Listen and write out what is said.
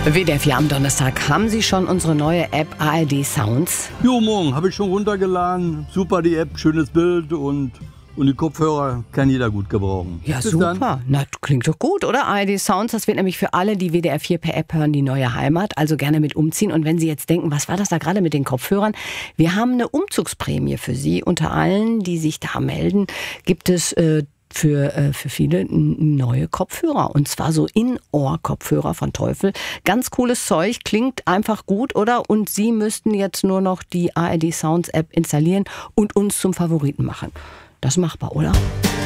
WDR 4 am Donnerstag. Haben Sie schon unsere neue App ARD Sounds? Jo, morgen habe ich schon runtergeladen. Super die App, schönes Bild und die Kopfhörer kann jeder gut gebrauchen. Ja, Bis super. dann. Na, klingt doch gut, oder? ARD Sounds, das wird nämlich für alle, die WDR 4 per App hören, die neue Heimat. Also gerne mit umziehen. Und wenn Sie jetzt denken, was war das da gerade mit den Kopfhörern? Wir haben eine Umzugsprämie für Sie. Unter allen, die sich da melden, gibt es für viele neue Kopfhörer. Und zwar so In-Ohr-Kopfhörer von Teufel. Ganz cooles Zeug, klingt einfach gut, oder? Und Sie müssten jetzt nur noch die ARD Sounds App installieren und uns zum Favoriten machen. Das ist machbar, oder?